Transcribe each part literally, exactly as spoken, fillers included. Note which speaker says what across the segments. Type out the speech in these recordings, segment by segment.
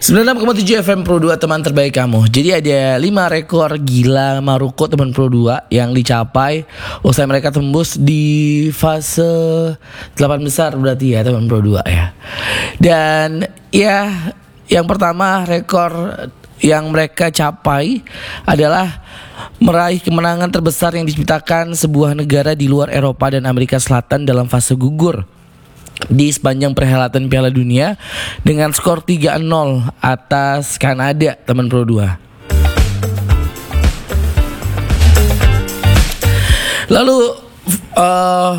Speaker 1: sembilan puluh enam koma tujuh F M Pro dua, teman terbaik kamu. Jadi ada lima rekor gila Maroko teman Pro dua yang dicapai usai mereka tembus di fase delapan besar berarti ya teman Pro dua ya. Dan ya, yang pertama rekor yang mereka capai adalah meraih kemenangan terbesar yang diciptakan sebuah negara di luar Eropa dan Amerika Selatan dalam fase gugur di sepanjang perhelatan Piala Dunia dengan skor tiga nol atas Kanada teman Pro dua. Lalu uh,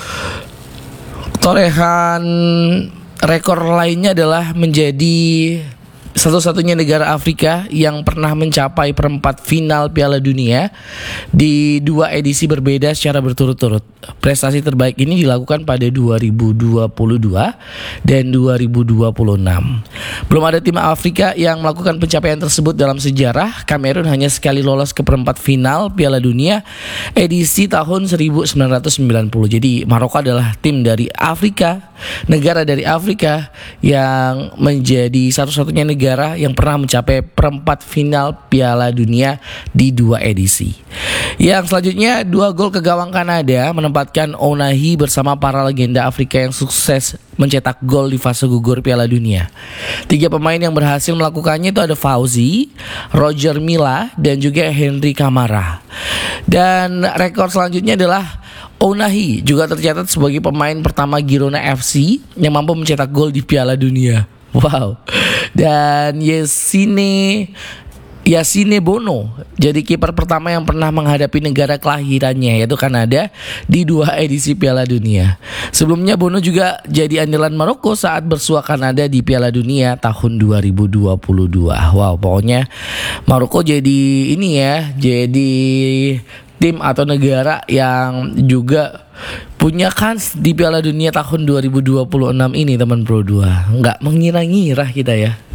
Speaker 1: torehan rekor lainnya adalah menjadi satu-satunya negara Afrika yang pernah mencapai perempat final Piala Dunia di dua edisi berbeda secara berturut-turut. Prestasi terbaik ini dilakukan pada dua ribu dua puluh dua dan dua ribu dua puluh enam. Belum ada tim Afrika yang melakukan pencapaian tersebut dalam sejarah. Kamerun hanya sekali lolos ke perempat final Piala Dunia edisi tahun seribu sembilan ratus sembilan puluh. Jadi Maroko adalah tim dari Afrika, negara dari Afrika yang menjadi satu-satunya negara negara yang pernah mencapai perempat final Piala Dunia di dua edisi. Yang selanjutnya, dua gol ke gawang Kanada menempatkan Ounahi bersama para legenda Afrika yang sukses mencetak gol di fase gugur Piala Dunia. Tiga pemain yang berhasil melakukannya itu ada Fauzi, Roger Milla, dan juga Henry Camara. Dan rekor selanjutnya adalah Ounahi juga tercatat sebagai pemain pertama Girona F C yang mampu mencetak gol di Piala Dunia. Wow. Dan Yacine Yacine Bono jadi kiper pertama yang pernah menghadapi negara kelahirannya yaitu Kanada di dua edisi Piala Dunia. Sebelumnya Bono juga jadi andalan Maroko saat bersua Kanada di Piala Dunia tahun dua ribu dua puluh dua. Wow, pokoknya Maroko jadi ini ya, jadi tim atau negara yang juga punya kans di Piala Dunia tahun dua ribu dua puluh enam ini teman Pro dua. Nggak mengira-ngira kita ya.